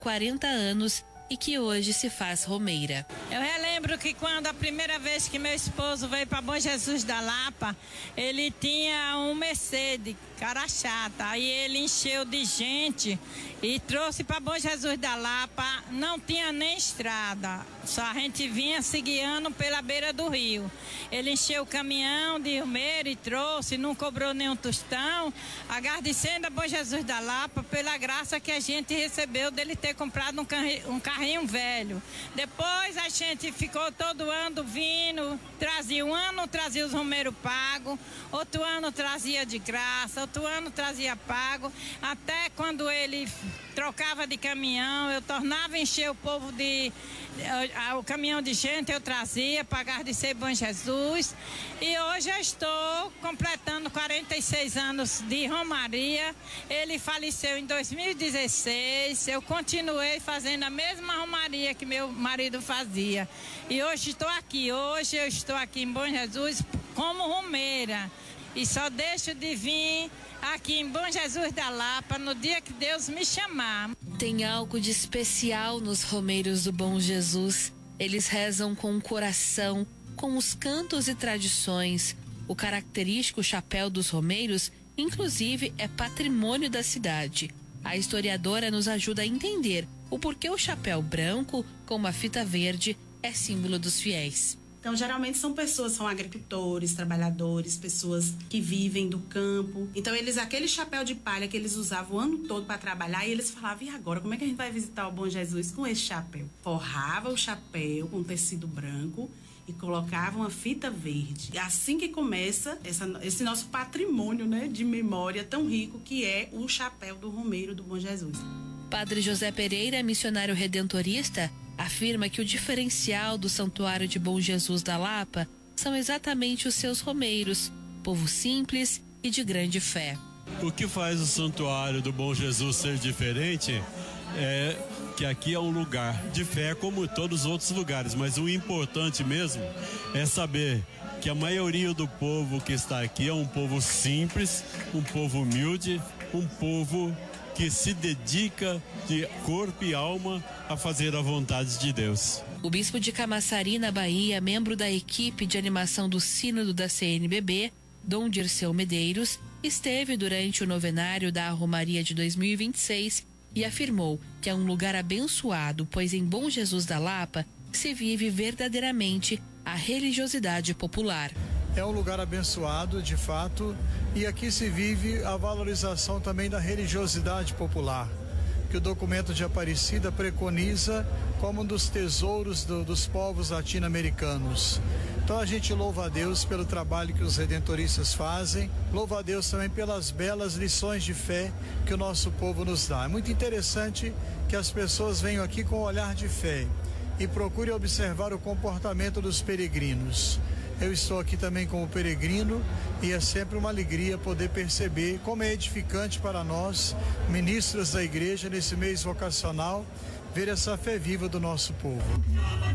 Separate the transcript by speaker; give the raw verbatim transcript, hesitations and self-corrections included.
Speaker 1: quarenta anos e que hoje se faz romeira.
Speaker 2: Eu relembro que quando a primeira vez que meu esposo veio para Bom Jesus da Lapa, ele tinha um Mercedes, cara chata, aí ele encheu de gente e trouxe para Bom Jesus da Lapa, não tinha nem estrada, só a gente vinha se guiando pela beira do rio. Ele encheu o caminhão de romeiro e trouxe, não cobrou nenhum tostão, agradecendo a Bom Jesus da Lapa pela graça que a gente recebeu dele ter comprado um carrinho, um carrinho velho. Depois a gente ficou todo ano vindo, trazia um ano, trazia os romeiros pagos, outro ano trazia de graça, outro ano trazia pago, até quando ele trocava de caminhão, eu tornava a encher o povo de... o caminhão de gente eu trazia para agradecer Bom Jesus. E hoje eu estou completando quarenta e seis anos de romaria. Ele faleceu em dois mil e dezesseis. Eu continuei fazendo a mesma romaria que meu marido fazia. E hoje estou aqui. Hoje eu estou aqui em Bom Jesus como romeira. E só deixo de vir aqui em Bom Jesus da Lapa no dia que Deus me chamar.
Speaker 1: Tem algo de especial nos romeiros do Bom Jesus. Eles rezam com o coração, com os cantos e tradições. O característico chapéu dos romeiros, inclusive, é patrimônio da cidade. A historiadora nos ajuda a entender o porquê o chapéu branco, com uma fita verde, é símbolo dos fiéis.
Speaker 3: Então, geralmente são pessoas, são agricultores, trabalhadores, pessoas que vivem do campo. Então, eles, aquele chapéu de palha que eles usavam o ano todo para trabalhar, e eles falavam, e agora, como é que a gente vai visitar o Bom Jesus com esse chapéu? Forrava o chapéu com tecido branco e colocava uma fita verde. Assim que começa essa, esse nosso patrimônio, né, de memória tão rico que é o chapéu do romeiro do Bom Jesus.
Speaker 1: Padre José Pereira, missionário redentorista, afirma que o diferencial do Santuário de Bom Jesus da Lapa são exatamente os seus romeiros, povo simples e de grande fé.
Speaker 4: O que faz o Santuário do Bom Jesus ser diferente é que aqui é um lugar de fé como todos os outros lugares, mas o importante mesmo é saber que a maioria do povo que está aqui é um povo simples, um povo humilde, um povo que se dedica de corpo e alma a fazer a vontade de Deus.
Speaker 1: O bispo de Camaçari, na Bahia, membro da equipe de animação do Sínodo da C N B B, Dom Dirceu Medeiros, esteve durante o novenário da Romaria de dois mil e vinte e seis e afirmou que é um lugar abençoado, pois em Bom Jesus da Lapa se vive verdadeiramente a religiosidade popular.
Speaker 5: É um lugar abençoado, de fato, e aqui se vive a valorização também da religiosidade popular, que o documento de Aparecida preconiza como um dos tesouros do, dos povos latino-americanos. Então a gente louva a Deus pelo trabalho que os redentoristas fazem, louva a Deus também pelas belas lições de fé que o nosso povo nos dá. É muito interessante que as pessoas venham aqui com um olhar de fé e procurem observar o comportamento dos peregrinos. Eu estou aqui também como peregrino e é sempre uma alegria poder perceber como é edificante para nós, ministros da igreja, nesse mês vocacional, ver essa fé viva do nosso povo.